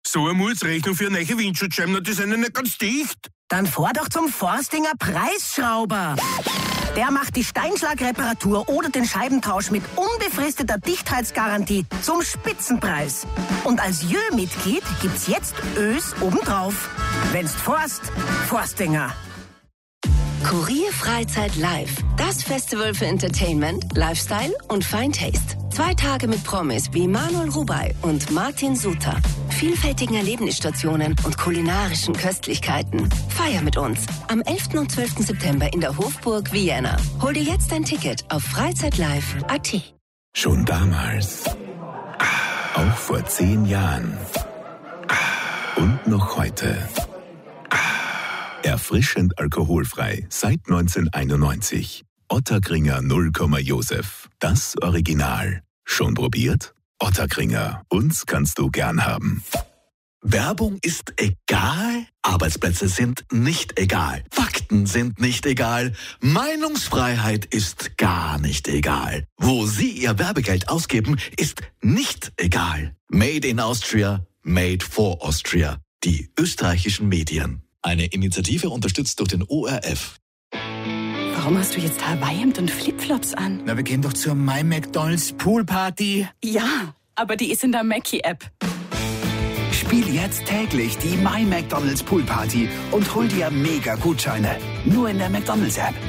So eine Mutsrechnung für eine neue Windschutzscheiben, die sind ja nicht ganz dicht. Dann fahr doch zum Forstinger Preisschrauber. Der macht die Steinschlagreparatur oder den Scheibentausch mit unbefristeter Dichtheitsgarantie zum Spitzenpreis. Und als Jö-Mitglied gibt's jetzt Ös obendrauf. Wenn's forst, Forstinger. Kurier Freizeit Live. Das Festival für Entertainment, Lifestyle und Fine Taste. 2 Tage mit Promis wie Manuel Rubey und Martin Suter. Vielfältigen Erlebnisstationen und kulinarischen Köstlichkeiten. Feier mit uns am 11. und 12. September in der Hofburg Vienna. Hol dir jetzt dein Ticket auf freizeitlive.at. Schon damals. Auch vor 10 Jahren. Und noch heute. Erfrischend alkoholfrei seit 1991. Ottakringer 0, Josef. Das Original. Schon probiert? Ottakringer. Uns kannst du gern haben. Werbung ist egal, Arbeitsplätze sind nicht egal, Fakten sind nicht egal, Meinungsfreiheit ist gar nicht egal. Wo Sie Ihr Werbegeld ausgeben, ist nicht egal. Made in Austria, made for Austria. Die österreichischen Medien. Eine Initiative unterstützt durch den ORF. Warum hast du jetzt Hawaii-Hemd und Flipflops an? Na, wir gehen doch zur My McDonald's Poolparty. Ja, aber die ist in der Mackie-App. Spiel jetzt täglich die My McDonald's Poolparty und hol dir mega Gutscheine. Nur in der McDonald's App.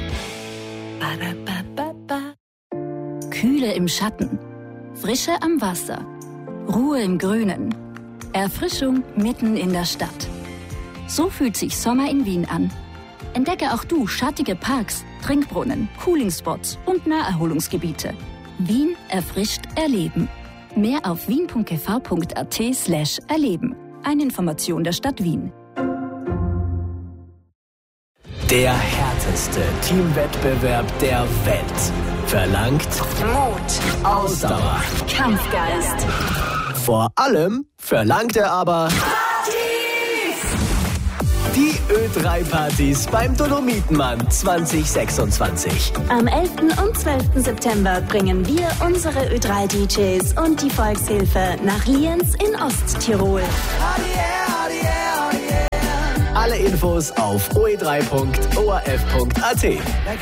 Kühle im Schatten, Frische am Wasser, Ruhe im Grünen, Erfrischung mitten in der Stadt. So fühlt sich Sommer in Wien an. Entdecke auch du schattige Parks, Trinkbrunnen, Coolingspots und Naherholungsgebiete. Wien erfrischt erleben. Mehr auf wien.gv.at/erleben. Eine Information der Stadt Wien. Der härteste Teamwettbewerb der Welt verlangt Mut, Ausdauer, Kampfgeist. Vor allem verlangt er aber die Ö3-Partys beim Dolomitenmann 2026. Am 11. und 12. September bringen wir unsere Ö3-DJs und die Volkshilfe nach Lienz in Osttirol. Alle Infos auf oe3.orf.at.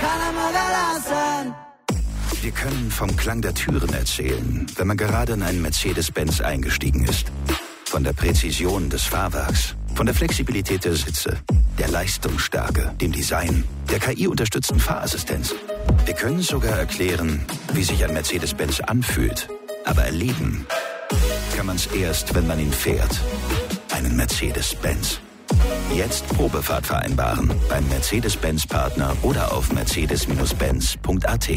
Wir können vom Klang der Türen erzählen, wenn man gerade in einen Mercedes-Benz eingestiegen ist. Von der Präzision des Fahrwerks, von der Flexibilität der Sitze, der Leistungsstärke, dem Design, der KI-unterstützten Fahrassistenz. Wir können sogar erklären, wie sich ein Mercedes-Benz anfühlt. Aber erleben kann man es erst, wenn man ihn fährt. Einen Mercedes-Benz. Jetzt Probefahrt vereinbaren beim Mercedes-Benz-Partner oder auf mercedes-benz.at.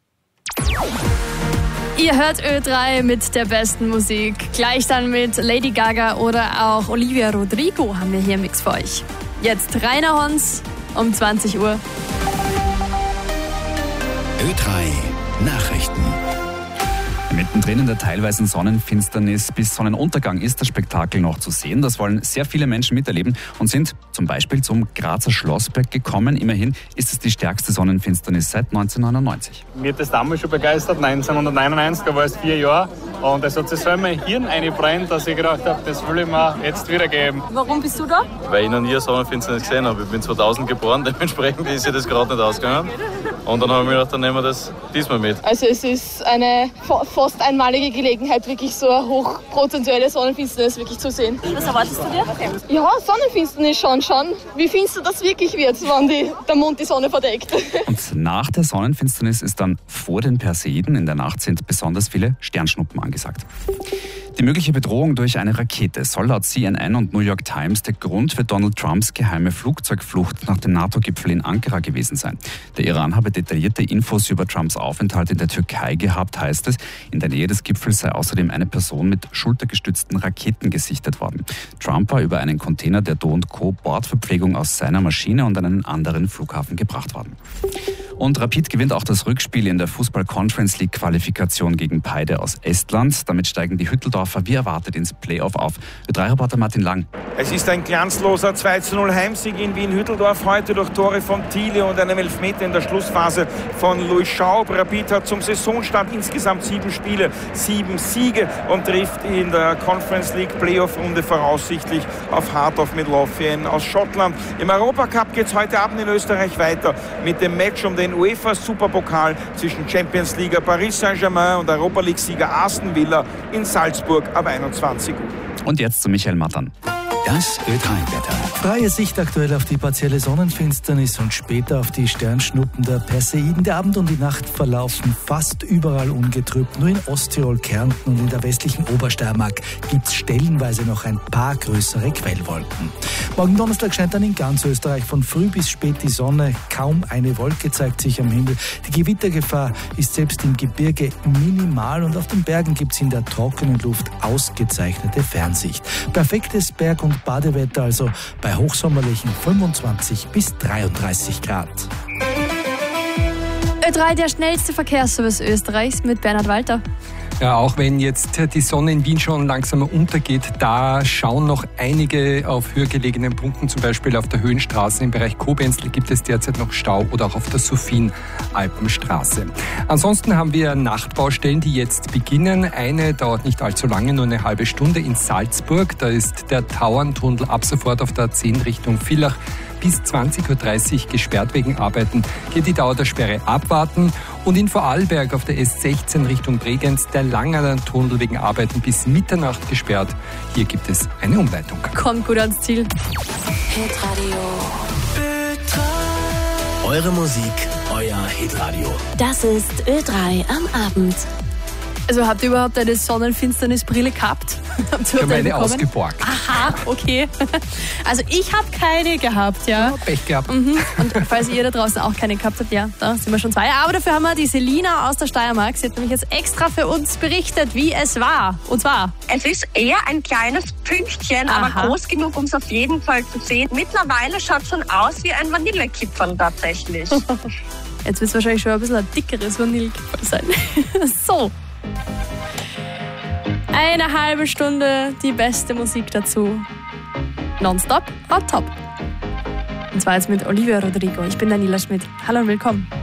Ihr hört Ö3 mit der besten Musik. Gleich dann mit Lady Gaga oder auch Olivia Rodrigo haben wir hier im Mix für euch. Jetzt Rainer Hons um 20 Uhr. Ö3 Nachrichten. Mittendrin in der teilweisen Sonnenfinsternis bis Sonnenuntergang ist das Spektakel noch zu sehen. Das wollen sehr viele Menschen miterleben und sind zum Beispiel zum Grazer Schlossberg gekommen. Immerhin ist es die stärkste Sonnenfinsternis seit 1999. Mir hat das damals schon begeistert, 1999, da war es 4 Jahre. Und es hat sich so in mein Hirn eingebrannt, dass ich gedacht habe, das will ich mir jetzt wiedergeben. Warum bist du da? Weil ich noch nie eine Sonnenfinsternis gesehen habe. Ich bin 2000 geboren, dementsprechend ist sich das gerade nicht ausgegangen. Und dann habe ich mir gedacht, dann nehmen wir das diesmal mit. Also es ist eine fast einmalige Gelegenheit, wirklich so eine hochprozentuelle Sonnenfinsternis wirklich zu sehen. Was erwartest du dir? Ja, Sonnenfinsternis schon. Wie finster das wirklich wird, wenn der Mond die Sonne verdeckt. Und nach der Sonnenfinsternis ist dann vor den Perseiden in der Nacht sind besonders viele Sternschnuppen angesagt. Die mögliche Bedrohung durch eine Rakete soll laut CNN und New York Times der Grund für Donald Trumps geheime Flugzeugflucht nach dem NATO-Gipfel in Ankara gewesen sein. Der Iran habe detaillierte Infos über Trumps Aufenthalt in der Türkei gehabt, heißt es. In der Nähe des Gipfels sei außerdem eine Person mit schultergestützten Raketen gesichtet worden. Trump war über einen Container der Do & Co. Bordverpflegung aus seiner Maschine und an einen anderen Flughafen gebracht worden. Und Rapid gewinnt auch das Rückspiel in der Fußball-Conference-League-Qualifikation gegen Peide aus Estland. Damit steigen die Hütteldorfer wie erwartet ins Playoff auf. Ö3-Reporter Martin Lang. Es ist ein glanzloser 2:0 Heimsieg in Wien-Hütteldorf heute durch Tore von Thiele und einem Elfmeter in der Schlussphase von Louis Schaub. Rapid hat zum Saisonstart insgesamt 7 Spiele, 7 Siege und trifft in der Conference League Playoff-Runde voraussichtlich auf Heart of Midlothian aus Schottland. Im Europacup geht es heute Abend in Österreich weiter mit dem Match um den UEFA-Superpokal zwischen Champions League Paris Saint-Germain und Europa League-Sieger Aston Villa in Salzburg ab 21 Uhr. Und jetzt zu Michael Mattern. Das Ö3-Wetter. Freie Sicht aktuell auf die partielle Sonnenfinsternis und später auf die Sternschnuppen der Perseiden. Der Abend und die Nacht verlaufen fast überall ungetrübt. Nur in Osttirol, Kärnten und in der westlichen Obersteiermark gibt es stellenweise noch ein paar größere Quellwolken. Morgen Donnerstag scheint dann in ganz Österreich von früh bis spät die Sonne. Kaum eine Wolke zeigt sich am Himmel. Die Gewittergefahr ist selbst im Gebirge minimal und auf den Bergen gibt es in der trockenen Luft ausgezeichnete Fernsicht. Perfektes Berg- und Badewetter also bei hochsommerlichen 25 bis 33 Grad. Ö3, der schnellste Verkehrsservice Österreichs mit Bernhard Walter. Ja, auch wenn jetzt die Sonne in Wien schon langsam untergeht, da schauen noch einige auf höher gelegenen Punkten, zum Beispiel auf der Höhenstraße im Bereich Kobenzl gibt es derzeit noch Stau oder auch auf der Sophien-Alpenstraße. Ansonsten haben wir Nachtbaustellen, die jetzt beginnen. Eine dauert nicht allzu lange, nur eine halbe Stunde in Salzburg. Da ist der Tauerntunnel ab sofort auf der A10 Richtung Villach bis 20.30 Uhr gesperrt wegen Arbeiten. Hier die Dauer der Sperre abwarten. Und in Vorarlberg auf der S16 Richtung Bregenz der Langerland-Tunnel wegen Arbeiten bis Mitternacht gesperrt. Hier gibt es eine Umleitung. Kommt gut ans Ziel. Hitradio. Eure Musik, euer Hitradio. Das ist Ö3 am Abend. Also habt ihr überhaupt eine Sonnenfinsternisbrille gehabt? Ich habe eine ausgeborgt. Aha, okay. Also ich habe keine gehabt, ja. Pech gehabt. Und falls ihr da draußen auch keine gehabt habt, ja, da sind wir schon 2. Aber dafür haben wir die Selina aus der Steiermark. Sie hat nämlich jetzt extra für uns berichtet, wie es war. Und zwar: Es ist eher ein kleines Pünktchen, aber groß genug, um es auf jeden Fall zu sehen. Mittlerweile schaut es schon aus wie ein Vanillekipferl tatsächlich. Jetzt wird es wahrscheinlich schon ein bisschen ein dickeres Vanillekipferl sein. So. Eine halbe Stunde die beste Musik dazu. Nonstop on top. Und zwar jetzt mit Olivia Rodrigo. Ich bin Daniela Schmidt. Hallo und willkommen.